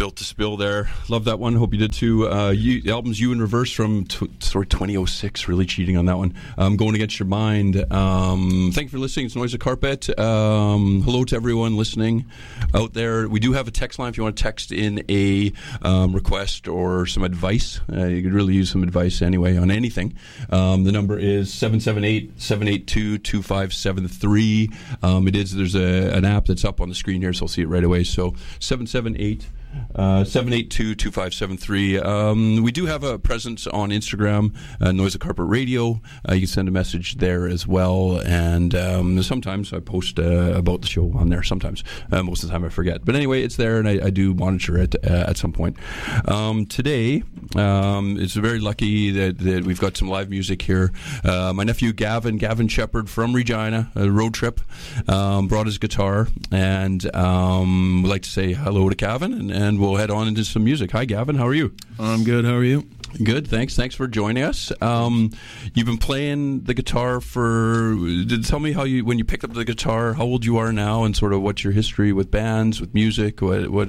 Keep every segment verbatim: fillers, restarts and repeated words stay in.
Built to Spill there. Love that one. Hope you did too. Uh, you, the album's You in Reverse from t- sorry, twenty oh six. Really cheating on that one. Um, Going Against Your Mind. Um, thank you for listening. It's Noise of Carpet. Um, hello to everyone listening out there. We do have a text line if you want to text in a um, request or some advice. Uh, you could really use some advice anyway on anything. Um, the number is seven seven eight, seven eight two, two five seven three. Um, it is, there's a, an app that's up on the screen here, so I'll see it right away. So seven seven eight Uh, seven eight two, two five seven three. Um, we do have a presence on Instagram, uh, Noise of Carpet Radio. Uh, you can send a message there as well. And um, sometimes I post uh, about the show on there. Sometimes. Uh, most of the time I forget. But anyway, it's there, and I, I do monitor it uh, at some point. Um, today, um, it's very lucky that, that we've got some live music here. Uh, my nephew Gavin, Gavin Shepard from Regina, a road trip, um, brought his guitar. And um, we'd like to say hello to Gavin, and And we'll head on into some music. Hi, Gavin. How are you? I'm good. How are you? Good. Thanks. Thanks for joining us. Um, you've been playing the guitar for. Did, tell me how you when you picked up the guitar. How old you are now, and sort of what's your history with bands, with music. What? What?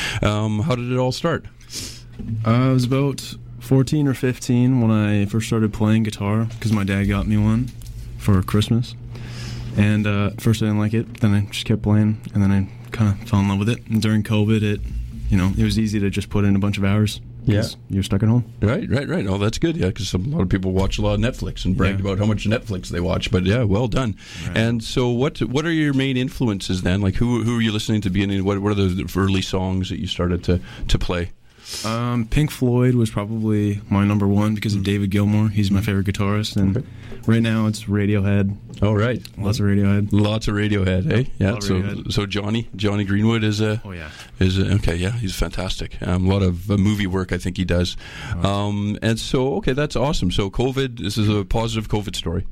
Um, how did it all start? Uh, I was about fourteen or fifteen when I first started playing guitar because my dad got me one for Christmas. And uh, first I didn't like it. Then I just kept playing, and then I kind of fell in love with it. And during COVID, it. You know, it was easy to just put in a bunch of hours. Yeah. You're stuck at home. Right, right, right. Oh, that's good. Yeah, because a lot of people watch a lot of Netflix and brag yeah. about how much Netflix they watch. But yeah, well done. Right. And so, what what are your main influences then? Like, who who are you listening to? Beginning, what what are the early songs that you started to to play? Um, Pink Floyd was probably my number one because of David Gilmour. He's my favorite guitarist, and okay. right now it's Radiohead. Oh, right, lots of Radiohead. Lots of Radiohead, eh? Yeah. So, Radiohead. so Johnny Johnny Greenwood is a. Oh yeah. Is a, okay. Yeah, he's fantastic. Um, a lot of uh, movie work I think he does. Oh. Um, and so okay, that's awesome. So COVID, this is a positive COVID story.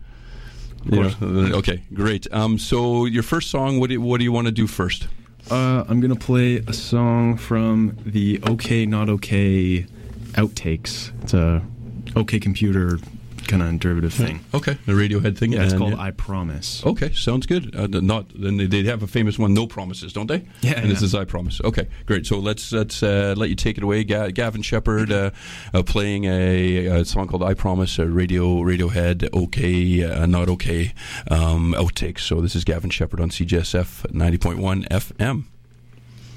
Of course. Yeah. Okay, great. Um, so your first song, what do you, what do you want to do first? Uh, I'm going to play a song from the OK Not OK outtakes. It's a OK Computer kind of derivative thing. Okay, the Radiohead thing. Yeah, it's and called yeah. I Promise. Okay, sounds good. Uh, not then they, they have a famous one, No Promises, don't they? Yeah. And yeah. this is I Promise. Okay, great. So let's let's uh, let you take it away, Ga- Gavin Shepard, uh, uh, playing a, a song called I Promise, a Radio Radiohead OK uh, Not OK um, outtakes. So this is Gavin Shepard on C J S F ninety point one F M.